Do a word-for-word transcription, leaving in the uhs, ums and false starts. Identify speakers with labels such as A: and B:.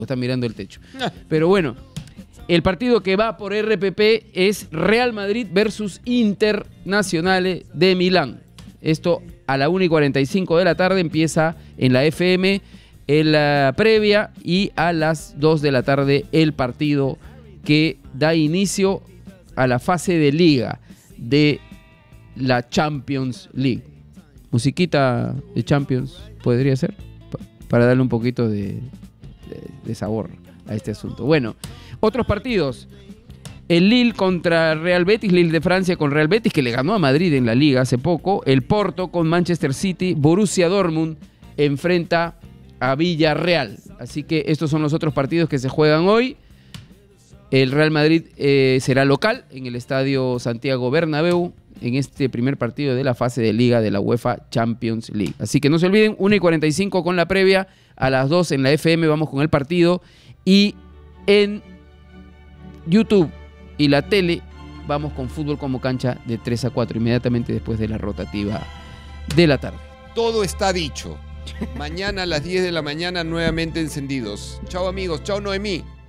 A: o está mirando el techo. Pero bueno, el partido que va por R P P es Real Madrid versus Internazionale de Milán. Esto a la una y cuarenta y cinco de la tarde empieza en la F M en la previa y a las dos de la tarde el partido que da inicio a la fase de liga de la Champions League. Musiquita de Champions podría ser, para darle un poquito de, de, de sabor a este asunto. Bueno, otros partidos. El Lille contra Real Betis, Lille de Francia con Real Betis, que le ganó a Madrid en la Liga hace poco. El Porto con Manchester City. Borussia Dortmund enfrenta a Villarreal. Así que estos son los otros partidos que se juegan hoy. El Real Madrid eh, será local en el Estadio Santiago Bernabéu en este primer partido de la fase de Liga de la UEFA Champions League. Así que no se olviden, una y cuarenta y cinco con la previa, a las dos en la F M vamos con el partido y en YouTube y la tele vamos con Fútbol como Cancha de tres a cuatro, inmediatamente después de la rotativa de la tarde.
B: Todo está dicho. Mañana a las diez de la mañana nuevamente encendidos. Chao amigos, chao Noemí.